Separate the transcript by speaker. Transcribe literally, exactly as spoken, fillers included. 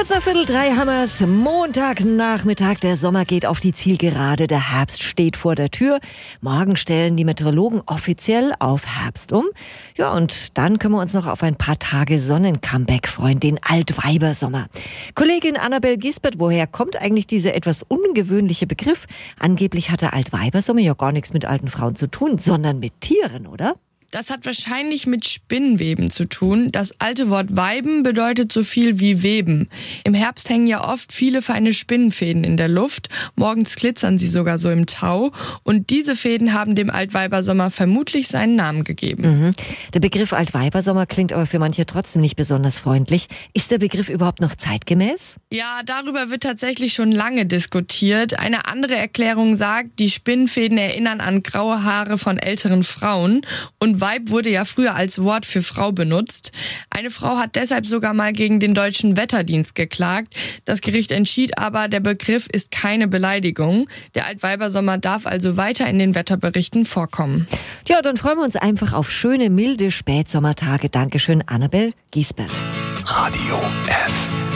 Speaker 1: Kurz nach Viertel drei Hammers, Montagnachmittag, der Sommer geht auf die Zielgerade, der Herbst steht vor der Tür. Morgen stellen die Meteorologen offiziell auf Herbst um. Ja, und dann können wir uns noch auf ein paar Tage Sonnencomeback freuen, den Altweibersommer. Kollegin Annabel Gisbert, woher kommt eigentlich dieser etwas ungewöhnliche Begriff? Angeblich hat der Altweibersommer ja gar nichts mit alten Frauen zu tun, sondern mit Tieren, oder?
Speaker 2: Das hat wahrscheinlich mit Spinnweben zu tun. Das alte Wort Weiben bedeutet so viel wie Weben. Im Herbst hängen ja oft viele feine Spinnenfäden in der Luft. Morgens glitzern sie sogar so im Tau. Und diese Fäden haben dem Altweibersommer vermutlich seinen Namen gegeben.
Speaker 1: Mhm. Der Begriff Altweibersommer klingt aber für manche trotzdem nicht besonders freundlich. Ist der Begriff überhaupt noch zeitgemäß?
Speaker 2: Ja, darüber wird tatsächlich schon lange diskutiert. Eine andere Erklärung sagt, die Spinnenfäden erinnern an graue Haare von älteren Frauen. Und Weib wurde ja früher als Wort für Frau benutzt. Eine Frau hat deshalb sogar mal gegen den Deutschen Wetterdienst geklagt. Das Gericht entschied aber, der Begriff ist keine Beleidigung. Der Altweibersommer darf also weiter in den Wetterberichten vorkommen.
Speaker 1: Ja, dann freuen wir uns einfach auf schöne, milde Spätsommertage. Dankeschön, Annabel Gisbert.
Speaker 3: Radio F.